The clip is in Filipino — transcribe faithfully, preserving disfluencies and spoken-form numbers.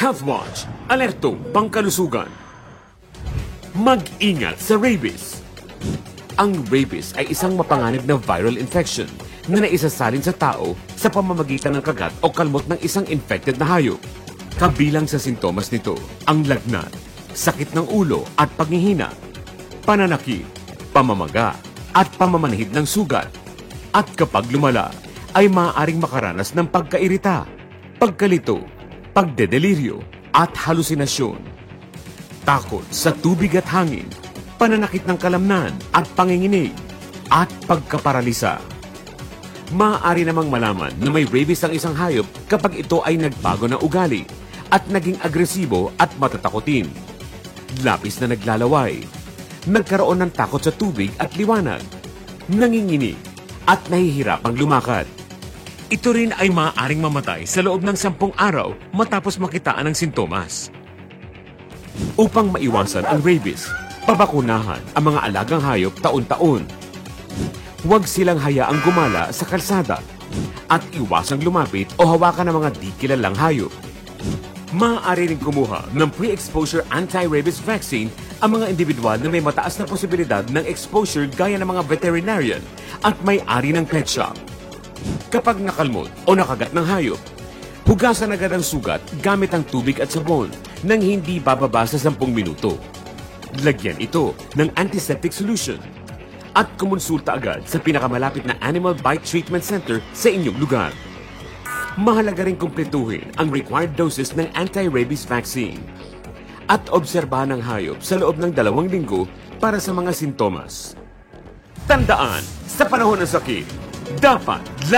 Health Watch, alertong pangkalusugan. Mag-ingat sa rabies. Ang rabies ay isang mapanganib na viral infection na naisasalin sa tao sa pamamagitan ng kagat o kalmot ng isang infected na hayop. Kabilang sa sintomas nito ang lagnat, sakit ng ulo at paghihina, pananakit, pamamaga at pamamanhid ng sugat. At kapag lumala, ay maaaring makaranas ng pagkairita, pagkalito, pagdedeliryo at halusinasyon. Takot sa tubig at hangin, pananakit ng kalamnan at panginginig, at pagkaparalisa. Maaari namang malaman na may rabies ang isang hayop kapag ito ay nagbago ng ugali at naging agresibo at matatakotin. Labis na naglalaway, nagkaroon ng takot sa tubig at liwanag, nanginginig, at nahihirapang lumakad. Ito rin ay maaaring mamatay sa loob ng sampung araw matapos makitaan ng sintomas. Upang maiwasan ang rabies, pabakunahan ang mga alagang hayop taon-taon. Huwag silang hayaang gumala sa kalsada at iwasang lumapit o hawakan ng mga di kilalang hayop. Maaari rin kumuha ng pre-exposure anti-rabies vaccine ang mga individual na may mataas na posibilidad ng exposure gaya ng mga veterinarian at may-ari ng pet shop. Kapag nakalmot o nakagat ng hayop, hugasan agad ang sugat gamit ang tubig at sabon nang hindi bababa sa sampung minuto. Lagyan ito ng antiseptic solution at kumonsulta agad sa pinakamalapit na Animal Bite Treatment Center sa inyong lugar. Mahalaga rin kumpletuhin ang required doses ng anti-rabies vaccine at obserbahan ang hayop sa loob ng dalawang linggo para sa mga sintomas. Tandaan, sa panahon ng sakit, dapat